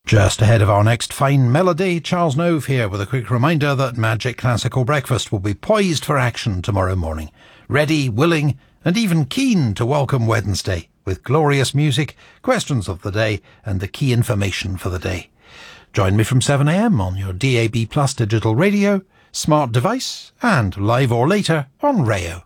Just ahead of our next fine melody, Charles Nove here with a quick reminder that Magic Classical Breakfast will be poised for action tomorrow morning. Ready, willing, and even keen to welcome Wednesday, with glorious music, questions of the day, and the key information for the day. Join me from 7 a.m. on your DAB Plus digital radio, smart device, and live or later on Rayo.